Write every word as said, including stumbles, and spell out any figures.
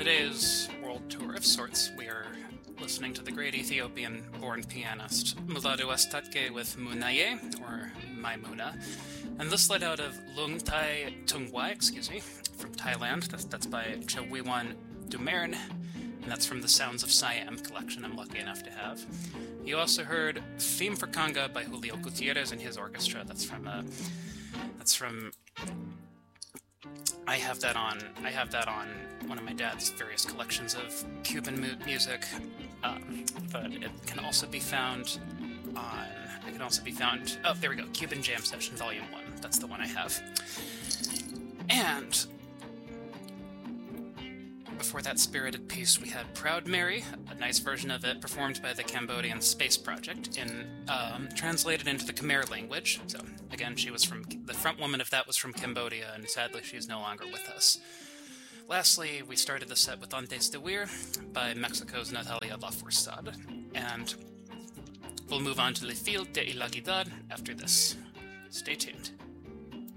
today's world tour of sorts, we are listening to the great Ethiopian-born pianist Mulado Astatke with Munaye, or Maimuna, and this led out of Lungtai Tungwai, excuse me, from Thailand. That's, that's by Chawiwan Dumern, and that's from the Sounds of Siam collection I'm lucky enough to have. You also heard Theme for Conga by Julio Gutierrez and his orchestra. That's from uh, that's from. I have that on. I have that on one of my dad's various collections of Cuban mu- music, um, but it can also be found on. It can also be found. Oh, there we go. Cuban Jam Session Volume One. That's the one I have. And before that spirited piece, we had Proud Mary, a nice version of it performed by the Cambodian Space Project, in um, translated into the Khmer language. So again, she was from the front woman of that was from Cambodia, and sadly she's no longer with us. Lastly, we started the set with Antes de Huir by Mexico's Natalia Lafourcade, and we'll move on to Le Fil de Ilaguidad after this. Stay tuned.